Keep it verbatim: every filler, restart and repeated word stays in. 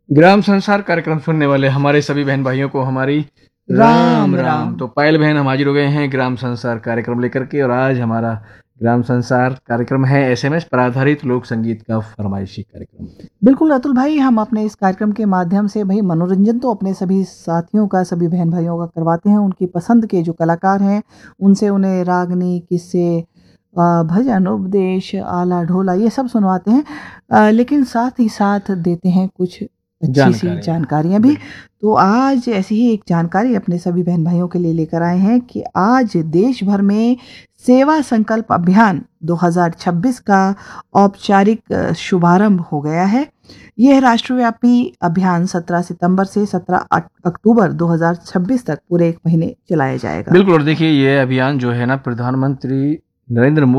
ग्राम संसार कार्यक्रम सुनने वाले हमारे सभी बहन भाइयों को हमारी राम राम। तो पायल बहन हम हाजिर हो गए हैं ग्राम संसार कार्यक्रम लेकर के, और आज हमारा ग्राम संसार कार्यक्रम है एसएमएस पर आधारित लोक संगीत का फरमाइशी कार्यक्रम। बिल्कुल अतुल भाई, हम अपने इस कार्यक्रम के माध्यम से भाई मनोरंजन तो अपने सभी साथियों का, सभी बहन भाइयों का करवाते हैं। उनकी पसंद के जो कलाकार हैं उनसे उन्हें रागनी, किस्से, अ, भजन, उपदेश, आला ढोला ये सब सुनवाते हैं, अ, लेकिन साथ ही साथ देते हैं कुछ अच्छी सी जानकारियाँ। जानकारियां भी। तो आज ऐसी ही एक जानकारी अपने सभी बहन भाइयों के लिए लेकर आए हैं कि आज देश भर में सेवा संकल्प अभियान दो हज़ार छब्बीस का औपचारिक अ, शुभारंभ हो गया है। यह राष्ट्रव्यापी अभियान सत्रह सितंबर से सत्रह अक्टूबर दो हज़ार छब्बीस तक पूरे एक महीने चलाया जाएगा। बिल्कुल, और देखिए ये अभियान जो है ना प्रधानमंत्री नरेंद्र मोदी